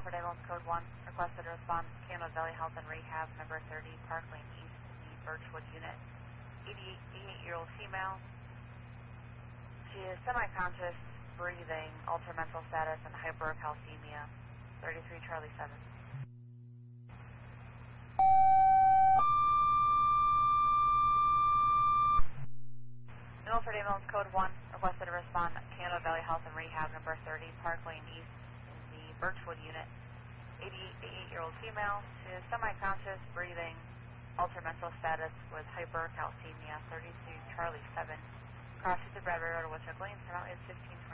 Milford Ambulance Code 1, requested to respond to Cano Valley Health and Rehab, number 30, Park Lane East, in the Birchwood unit. 88-year-old female. She is semi-conscious, breathing, altered mental status, and hypercalcemia. 33 Charlie 7. Milford Ambulance Code 1, requested to respond to Cano Valley Health and Rehab, number 30, Park Lane East, in the Birchwood unit. 88-year-old female. She is semi-conscious, breathing, altered mental status with hypercalcemia. 32 Charlie 7. Cross to Bradbury Road, Woodchuck Lane. Turn out is 1520.